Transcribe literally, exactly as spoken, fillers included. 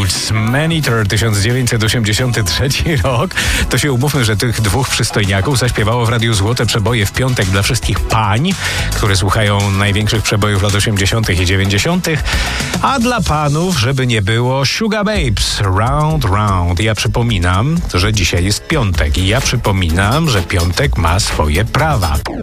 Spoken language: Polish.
Roots, Man-Eater, tysiąc dziewięćset osiemdziesiąty trzeci rok. To się umówmy, że tych dwóch przystojniaków zaśpiewało w Radiu Złote Przeboje w piątek dla wszystkich pań, które słuchają największych przebojów lat osiemdziesiątych i dziewięćdziesiątych. A dla panów, żeby nie było, Sugar Babes, Round Round. Ja przypominam, że dzisiaj jest piątek i ja przypominam, że piątek ma swoje prawa.